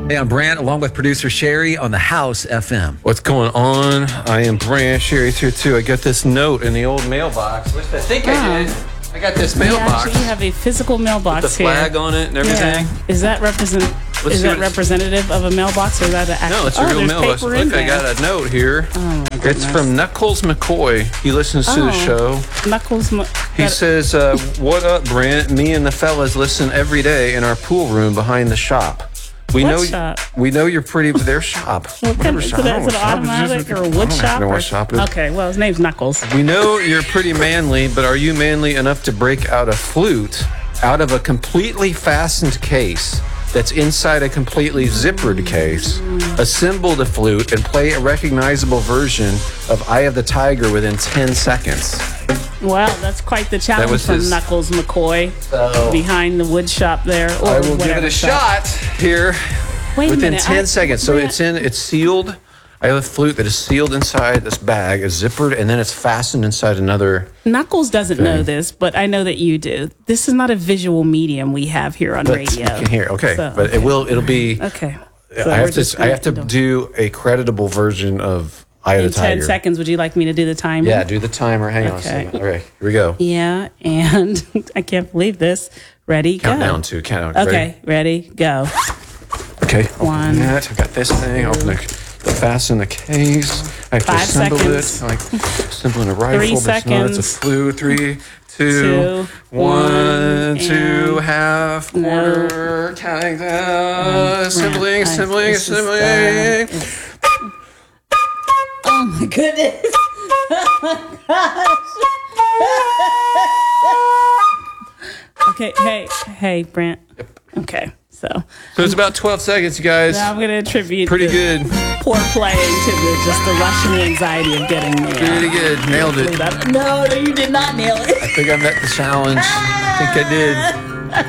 Hey, I'm Brant, along with producer Sherry on the House FM. What's going on? I am Brant. Sherry's here too. I got this note in the old mailbox. Which I think I did. I got this mailbox. You actually have a physical mailbox with the flag here. on it and everything. Yeah. Is that representative of a mailbox, or is that an actual? No, it's a real mailbox. Look, I got a note here. Oh, my goodness. It's from Knuckles McCoy. He listens to the show. He says, "What up, Brant? Me and the fellas listen every day in our pool room behind the shop. We know you're pretty. Their shop. Whatever shop. Is it an automatic or a wood shop? I don't know what shop it is. Okay, well, his name's Knuckles. We know you're pretty manly, but are you manly enough to break out a flute out of a completely fastened case that's inside a completely zippered case, assemble the flute, and play a recognizable version of Eye of the Tiger within 10 seconds? Wow, that's quite the challenge from Knuckles McCoy behind the wood shop there. Or I will give it a shot here within 10 seconds. So it's sealed. I have a flute that is sealed inside this bag, is zippered, and then it's fastened inside another. Knuckles doesn't know this, but I know that you do. This is not a visual medium we have here on radio. You can hear, okay, so, but it'll be. Okay. So I have to do a creditable version of Eye of the Tiger. 10 seconds, would you like me to do the timer? Yeah, do the timer. Hang on a second. All right, here we go. Yeah, and I can't believe this. Ready, count go. Down to count down. Okay, ready, go. Okay, one. That. I've got this thing. Open the fasten the case. I have to assemble it. Like assembling a rifle. 3 seconds. It's a flute. 3, 2, 1, 2, half, quarter. Counting down. Assembling. Oh my goodness. Oh my gosh. Okay, hey, Brant. Yep. Okay, so it's about 12 seconds, you guys. Now I'm going to attribute pretty good poor playing to just the rush and the anxiety of getting there. Pretty good. Nailed it. No, you did not nail it. I think I met the challenge. I think I did.